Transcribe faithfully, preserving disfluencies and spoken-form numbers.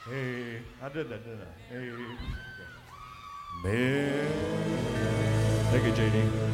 Hey, I did that, didn't I? Hey. Man. Thank you, J D.